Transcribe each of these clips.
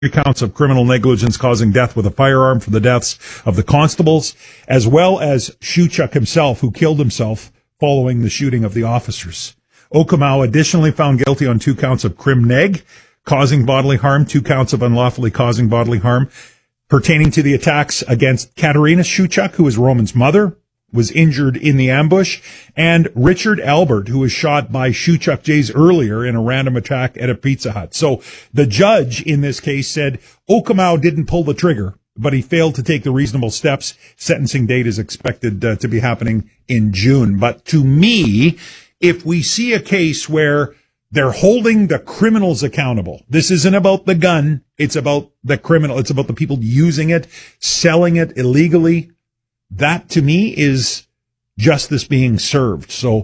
counts of criminal negligence causing death with a firearm for the deaths of the constables, as well as Shuchuk himself, who killed himself following the shooting of the officers. Okamau additionally found guilty on 2 counts of crim neg, causing bodily harm, 2 counts of unlawfully causing bodily harm, pertaining to the attacks against Katerina Shuchuk, who is Roman's mother, was injured in the ambush, and Richard Albert, who was shot by Shuchuk days earlier in a random attack at a Pizza Hut. So the judge in this case said Okamau didn't pull the trigger, but he failed to take the reasonable steps. Sentencing date is expected to be happening in June. But to me, if we see a case where they're holding the criminals accountable, this isn't about the gun, it's about the criminal, it's about the people using it, selling it illegally. That, to me, is justice being served. So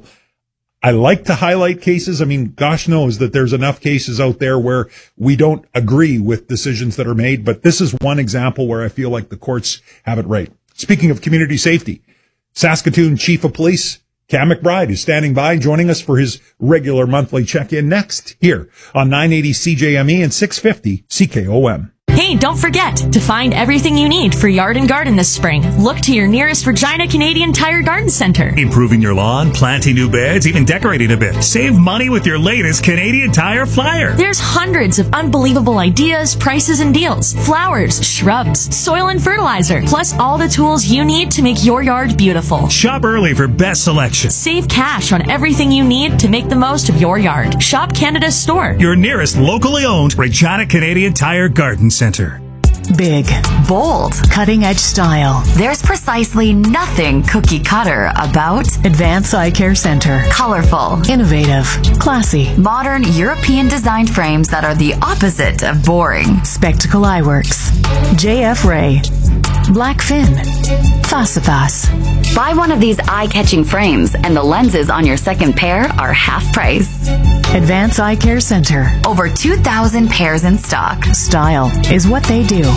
I like to highlight cases. I mean, gosh knows that there's enough cases out there where we don't agree with decisions that are made, but this is one example where I feel like the courts have it right. Speaking of community safety, Saskatoon Chief of Police Cam McBride is standing by, joining us for his regular monthly check-in next here on 980 CJME and 650 CKOM. Hey, don't forget to find everything you need for yard and garden this spring. Look to your nearest Regina Canadian Tire Garden Center. Improving your lawn, planting new beds, even decorating a bit. Save money with your latest Canadian Tire flyer. There's hundreds of unbelievable ideas, prices, and deals. Flowers, shrubs, soil and fertilizer, plus all the tools you need to make your yard beautiful. Shop early for best selection. Save cash on everything you need to make the most of your yard. Shop Canada's store. Your nearest locally owned Regina Canadian Tire Garden Center. Big, bold, cutting-edge style. There's precisely nothing cookie cutter about Advance Eye Care Center. colorful, Innovative, classy. modern European designed frames that are the opposite of boring. Spectacle Eyeworks. JF Ray. Blackfin. Fasifas. Buy one of these eye-catching frames and the lenses on your second pair are half price. Advance Eye Care Center. Over 2,000 pairs in stock. Style is what they do.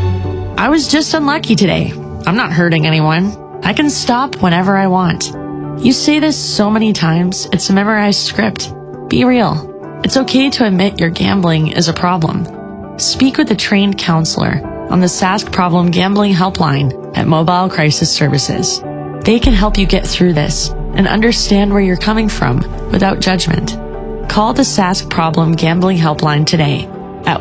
I was just unlucky today. I'm not hurting anyone. I can stop whenever I want. You say this so many times, it's a memorized script. Be real. It's okay to admit your gambling is a problem. Speak with a trained counselor on the Sask Problem Gambling Helpline at Mobile Crisis Services. They can help you get through this and understand where you're coming from without judgment. Call the Sask Problem Gambling Helpline today at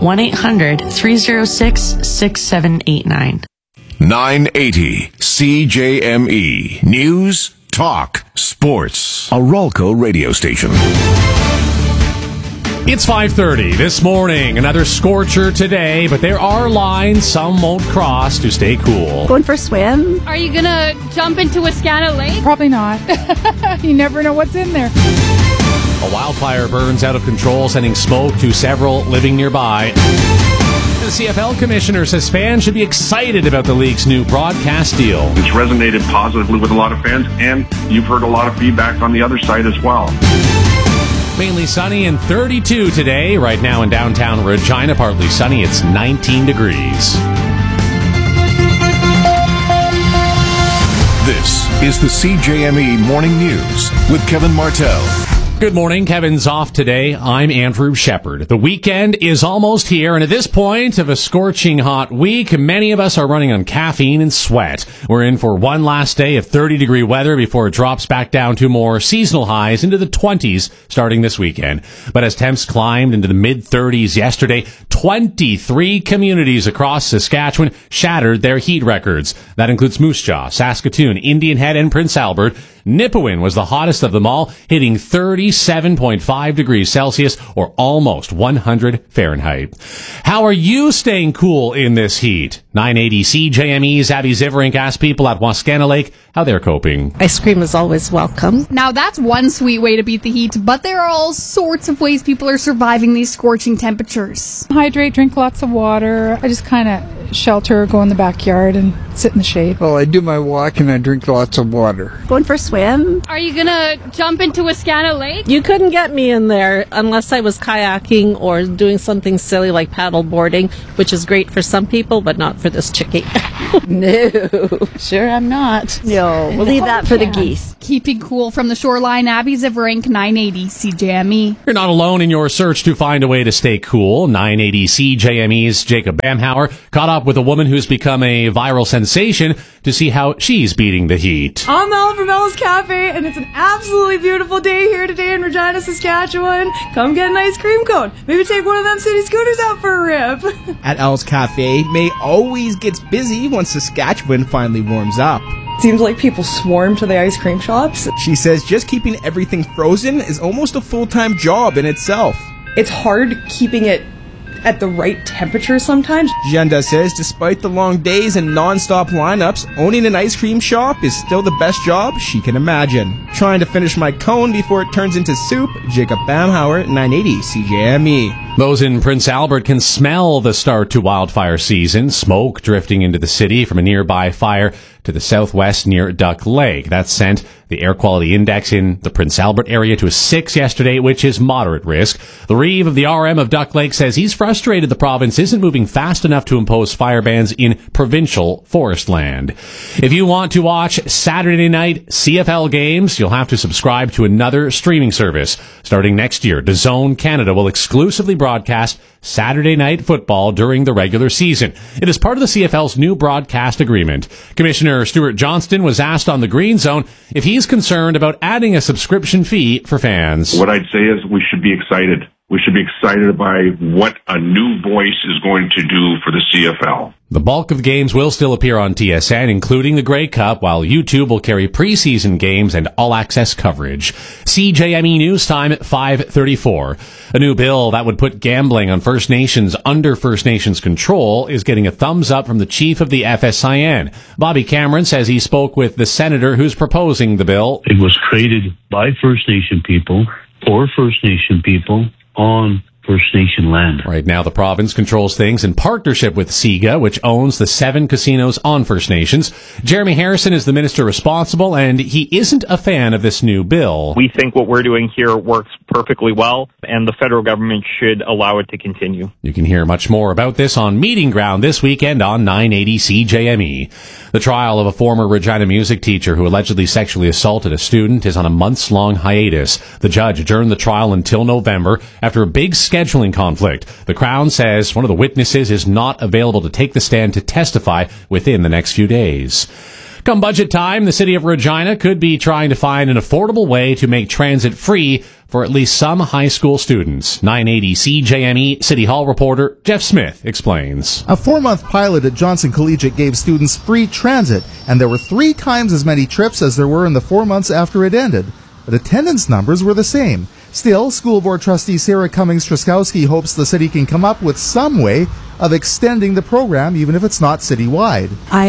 1-800-306-6789. 980 CJME News, Talk, Sports. A Rolco radio station. It's 5:30 this morning. Another scorcher today, but there are lines some won't cross to stay cool. Going for a swim? Are you going to jump into Wascana Lake? Probably not. You never know what's in there. A wildfire burns out of control, sending smoke to several living nearby. The CFL commissioner says fans should be excited about the league's new broadcast deal. It's resonated positively with a lot of fans, and you've heard a lot of feedback on the other side as well. Mainly sunny and 32 today. Right now in downtown Regina, partly sunny. It's 19 degrees. This is the CJME Morning News with Kevin Martell. Good morning. Kevin's off today. I'm Andrew Shepard. The weekend is almost here, and at this point of a scorching hot week, many of us are running on caffeine and sweat. We're in for one last day of 30-degree weather before it drops back down to more seasonal highs into the 20s starting this weekend. But as temps climbed into the mid-30s yesterday, 23 communities across Saskatchewan shattered their heat records. That includes Moose Jaw, Saskatoon, Indian Head, and Prince Albert. Nipawin was the hottest of them all, hitting 37.5 degrees Celsius or almost 100 Fahrenheit. How are you staying cool in this heat? 980 CJME's Abby Ziverink asked people at Wascana Lake how they're coping. Ice cream is always welcome. Now that's one sweet way to beat the heat, but there are all sorts of ways people are surviving these scorching temperatures. Hydrate, drink lots of water. I just kind of shelter, go in the backyard and Sit in the shade. Well, I do my walk and I drink lots of water. Going for a swim. Are you gonna jump into Wascana Lake? You couldn't get me in there unless I was kayaking or doing something silly like paddle boarding, which is great for some people, but not for this chickie. No, sure I'm not. No, we'll leave that for the geese. Keeping cool from the shoreline, Abby's of Rank 980 CJME. You're not alone in your search to find a way to stay cool. 980 CJME's Jacob Bamhauer caught up with a woman who's become a viral sensation to see how she's beating the heat. I'm Mel from Mel's Cafe, and it's an absolutely beautiful day here today in Regina, Saskatchewan. Come get an ice cream cone. Maybe take one of them city scooters out for a rip. At Elle's Cafe, May always gets busy once Saskatchewan finally warms up. Seems like people swarm to the ice cream shops. She says just keeping everything frozen is almost a full-time job in itself. It's hard keeping it at the right temperature sometimes. Jenda says despite the long days and non-stop lineups, owning an ice cream shop is still the best job she can imagine. Trying to finish my cone before it turns into soup, Jacob Bamhauer, 980 CJME. Those in Prince Albert can smell the start to wildfire season. Smoke drifting into the city from a nearby fire to the southwest near Duck Lake. That sent the air quality index in the Prince Albert area to a 6 yesterday, which is moderate risk. The Reeve of the RM of Duck Lake says he's frustrated the province isn't moving fast enough to impose fire bans in provincial forest land. If you want to watch Saturday night CFL games, you'll have to subscribe to another streaming service. Starting next year, DAZN Canada will exclusively broadcast Saturday night football during the regular season. It is part of the CFL's new broadcast agreement. Commissioner Stuart Johnston was asked on the Green Zone if he's concerned about adding a subscription fee for fans. What I'd say is we should be excited. We should be excited by what a new voice is going to do for the CFL. The bulk of the games will still appear on TSN, including the Grey Cup, while YouTube will carry preseason games and all-access coverage. CJME News Time at 5:34. A new bill that would put gambling on First Nations under First Nations control is getting a thumbs up from the chief of the FSIN. Bobby Cameron says he spoke with the senator who's proposing the bill. It was created by First Nation people for First Nation people on First Nation land. Right now, the province controls things in partnership with SIGA, which owns the 7 casinos on First Nations. Jeremy Harrison is the minister responsible, and he isn't a fan of this new bill. We think what we're doing here works perfectly well, and the federal government should allow it to continue. You can hear much more about this on Meeting Ground this weekend on 980 CJME. The trial of a former Regina music teacher who allegedly sexually assaulted a student is on a months-long hiatus. The judge adjourned the trial until November after a big scheduling conflict. The Crown says one of the witnesses is not available to take the stand to testify within the next few days. Come budget time, the city of Regina could be trying to find an affordable way to make transit free for at least some high school students. 980 CJME City Hall reporter Jeff Smith explains. A 4-month pilot at Johnson Collegiate gave students free transit, and there were 3 times as many trips as there were in the 4 months after it ended. But attendance numbers were the same. Still, School Board Trustee Sarah Cummings-Truskowski hopes the city can come up with some way of extending the program, even if it's not citywide.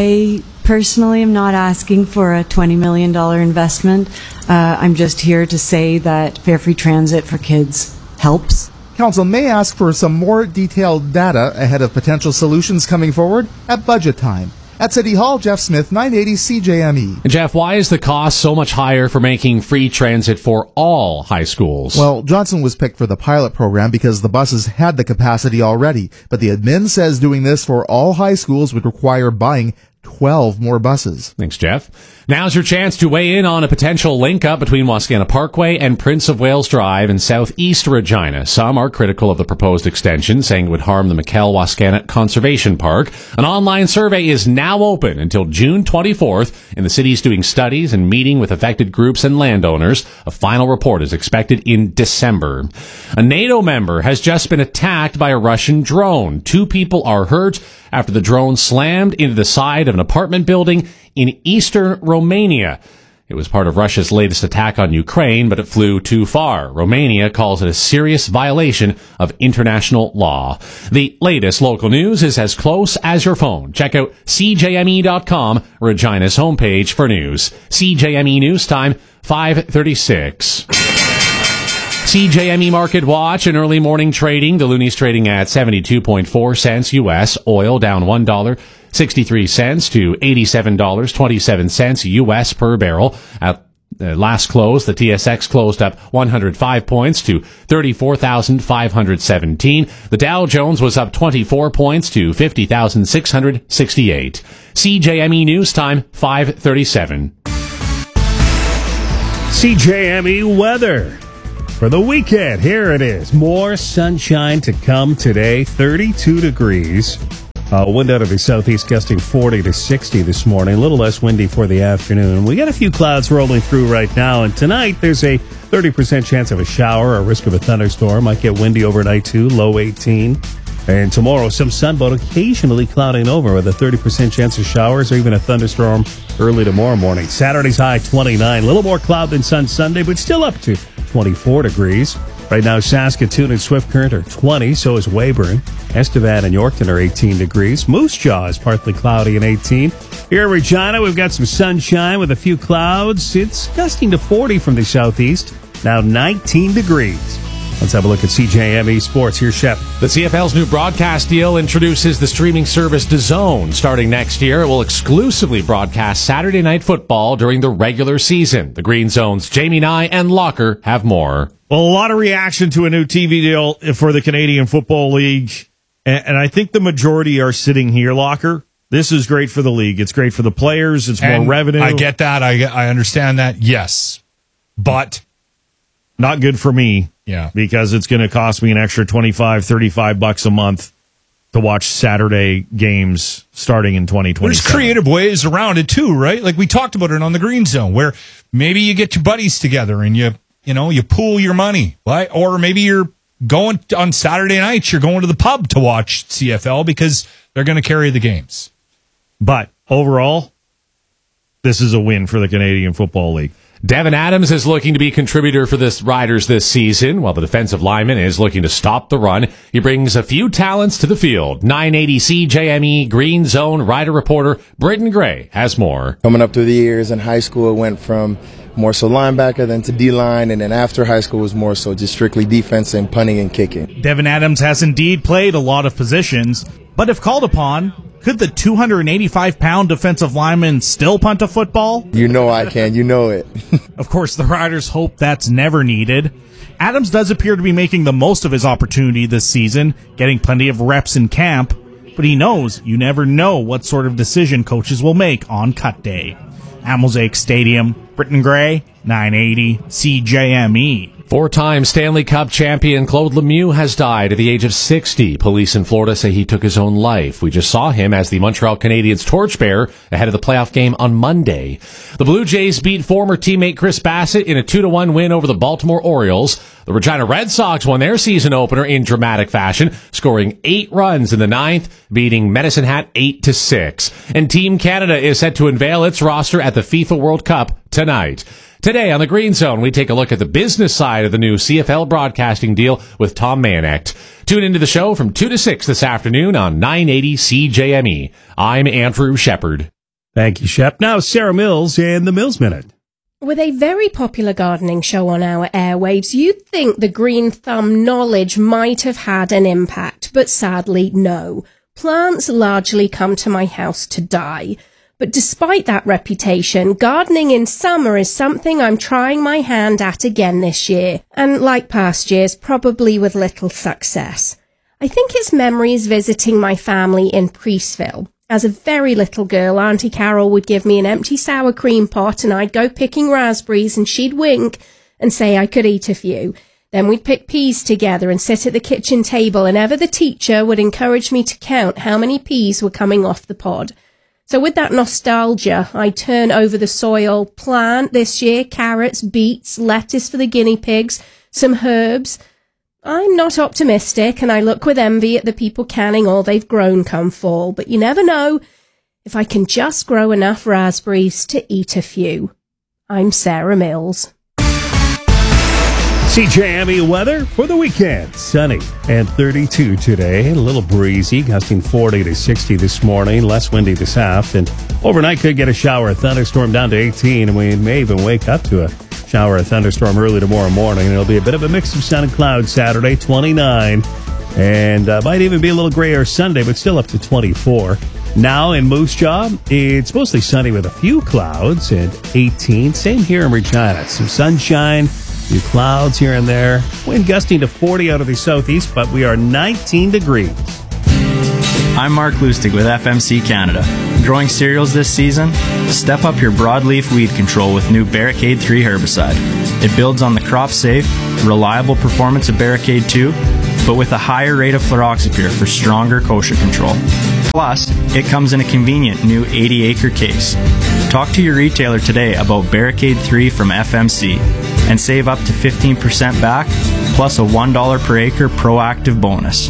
I personally am not asking for a $20 million investment. I'm just here to say that fare free transit for kids helps. Council may ask for some more detailed data ahead of potential solutions coming forward at budget time. At City Hall, Jeff Smith, 980 CJME. Jeff, why is the cost so much higher for making free transit for all high schools? Well, Johnson was picked for the pilot program because the buses had the capacity already. But the admin says doing this for all high schools would require buying 12 more buses. Thanks, Jeff. Now's your chance to weigh in on a potential link-up between Wascana Parkway and Prince of Wales Drive in southeast Regina. Some are critical of the proposed extension, saying it would harm the McKell-Wascana Conservation Park. An online survey is now open until June 24th, and the city's doing studies and meeting with affected groups and landowners. A final report is expected in December. A NATO member has just been attacked by a Russian drone. 2 people are hurt after the drone slammed into the side of an apartment building in eastern Romania. It was part of Russia's latest attack on Ukraine, but it flew too far. Romania calls it a serious violation of international law. The latest local news is as close as your phone. Check out CJME.com, Regina's homepage for news. CJME News Time, 5:36. CJME Market Watch and early morning trading. The Looney's trading at 72.4 cents U.S. Oil down $1.63 to $87.27 U.S. per barrel. At last close, the TSX closed up 105 points to 34,517. The Dow Jones was up 24 points to 50,668. CJME News Time, 5:37. CJME weather. For the weekend, here it is. More sunshine to come today. 32 degrees. Wind out of the southeast gusting 40 to 60 this morning. A little less windy for the afternoon. We got a few clouds rolling through right now. And tonight, there's a 30% chance of a shower or risk of a thunderstorm. Might get windy overnight, too. Low 18. And tomorrow, some sun, but occasionally clouding over with a 30% chance of showers or even a thunderstorm early tomorrow morning. Saturday's high 29. A little more cloud than sun Sunday, but still up to 24 degrees. Right now, Saskatoon and Swift Current are 20, so is Weyburn. Estevan and Yorkton are 18 degrees. Moose Jaw is partly cloudy and 18. Here in Regina, we've got some sunshine with a few clouds. It's gusting to 40 from the southeast. Now 19 degrees. Let's have a look at CJME Sports. Here's Shep. The CFL's new broadcast deal introduces the streaming service DAZN. Starting next year, it will exclusively broadcast Saturday Night Football during the regular season. The Green Zone's Jamie Nye and Locker have more. Well, a lot of reaction to a new TV deal for the Canadian Football League, and I think the majority are sitting here, Locker. This is great for the league. It's great for the players. It's more revenue. I get that. I understand that. Yes. But not good for me. Yeah. Because it's going to cost me an extra $25-$35 a month to watch Saturday games starting in 2020. There's creative ways around it too, right? Like we talked about it on the Green Zone, where maybe you get your buddies together and you pool your money, right? Or maybe you're going on Saturday nights, you're going to the pub to watch CFL because they're going to carry the games. But overall, this is a win for the Canadian Football League. Devin Adams is looking to be a contributor for the Riders this season, while the defensive lineman is looking to stop the run. He brings a few talents to the field. 980 CJME Green Zone Rider reporter Britton Gray has more. Coming up through the years in high school, it went from more so linebacker than to D-line, and then after high school was more so just strictly defense and punting and kicking. Devin Adams has indeed played a lot of positions, but if called upon, could the 285-pound defensive lineman still punt a football? You know I can. You know it. Of course, the Riders hope that's never needed. Adams does appear to be making the most of his opportunity this season, getting plenty of reps in camp, but he knows you never know what sort of decision coaches will make on cut day. At Mosaic Stadium, Britton Gray, 980 CJME. Four-time Stanley Cup champion Claude Lemieux has died at the age of 60. Police in Florida say he took his own life. We just saw him as the Montreal Canadiens torchbearer ahead of the playoff game on Monday. The Blue Jays beat former teammate Chris Bassett in a 2-1 win over the Baltimore Orioles. The Regina Red Sox won their season opener in dramatic fashion, scoring 8 runs in the 9th, beating Medicine Hat 8-6. And Team Canada is set to unveil its roster at the FIFA World Cup tonight. Today on the Green Zone, we take a look at the business side of the new CFL broadcasting deal with Tom Manecht. Tune into the show from 2 to 6 this afternoon on 980 CJME. I'm Andrew Shepard. Thank you, Shep. Now, Sarah Mills and the Mills Minute. With a very popular gardening show on our airwaves, you'd think the Green Thumb knowledge might have had an impact, but sadly, no. Plants largely come to my house to die. But despite that reputation, gardening in summer is something I'm trying my hand at again this year, and like past years, probably with little success. I think it's memories visiting my family in Priestville. As a very little girl, Auntie Carol would give me an empty sour cream pot and I'd go picking raspberries and she'd wink and say I could eat a few. Then we'd pick peas together and sit at the kitchen table, and ever the teacher would encourage me to count how many peas were coming off the pod. So with that nostalgia, I turn over the soil, plant this year carrots, beets, lettuce for the guinea pigs, some herbs. I'm not optimistic, and I look with envy at the people canning all they've grown come fall, but you never know if I can just grow enough raspberries to eat a few. I'm Sarah Mills. CJME weather for the weekend. Sunny and 32 today. A little breezy, gusting 40 to 60 this morning. Less windy this afternoon. And overnight could get a shower, a thunderstorm down to 18. And we may even wake up to a Shower or thunderstorm early tomorrow morning, and it'll be a bit of a mix of sun and clouds Saturday, 29. And might even be a little grayer Sunday, but still up to 24. Now in Moose Jaw, it's mostly sunny with a few clouds and 18. Same here in Regina. Some sunshine, a few clouds here and there. Wind gusting to 40 out of the southeast, but we are 19 degrees. I'm Mark Lustig with FMC Canada. Growing cereals this season? Step up your broadleaf weed control with new Barricade 3 herbicide. It builds on the crop-safe, reliable performance of Barricade 2, but with a higher rate of fluroxypyr for stronger kochia control. Plus, it comes in a convenient new 80-acre case. Talk to your retailer today about Barricade 3 from FMC and save up to 15% back, plus a $1 per acre proactive bonus.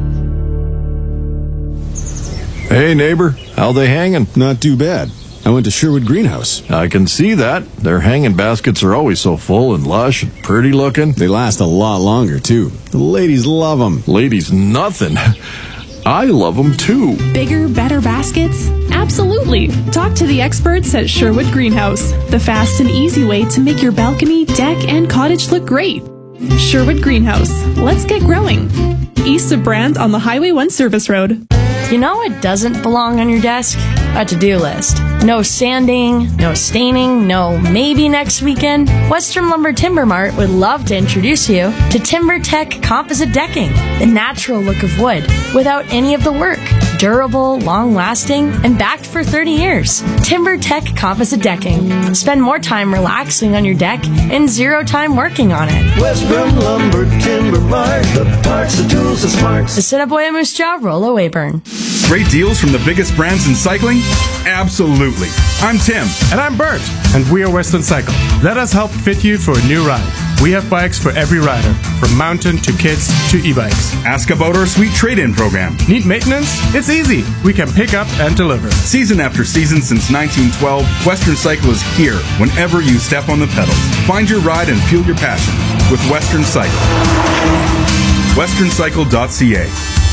Hey neighbor, how they hanging? Not too bad. I went to Sherwood Greenhouse. I can see that. Their hanging baskets are always so full and lush and pretty looking. They last a lot longer too. The ladies love them. Ladies nothing. I love them too. Bigger, better baskets? Absolutely. Talk to the experts at Sherwood Greenhouse, the fast and easy way to make your balcony, deck, and cottage look great. Sherwood Greenhouse. Let's get growing. East of Brand on the Highway 1 Service Road. You know what doesn't belong on your desk? A to-do list. No sanding, no staining, no maybe next weekend. Western Lumber Timber Mart would love to introduce you to TimberTech Composite Decking, the natural look of wood without any of the work. Durable, long-lasting, and backed for 30 years. TimberTech Composite Decking. Spend more time relaxing on your deck and zero time working on it. Western Lumber Timber Mart, the parts, the tools, the smarts. The Assiniboia Moose Jaw, Rollo Weyburn. Great deals from the biggest brands in cycling? Absolutely. I'm Tim. And I'm Bert. And we are Western Cycle. Let us help fit you for a new ride. We have bikes for every rider, from mountain to kids to e-bikes. Ask about our sweet trade-in program. Need maintenance? It's easy. We can pick up and deliver. Season after season since 1912, Western Cycle is here whenever you step on the pedals. Find your ride and fuel your passion with Western Cycle. westerncycle.ca.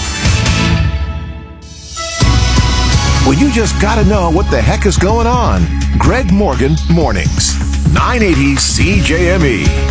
Well, you just gotta know what the heck is going on. Greg Morgan Mornings, 980 CJME.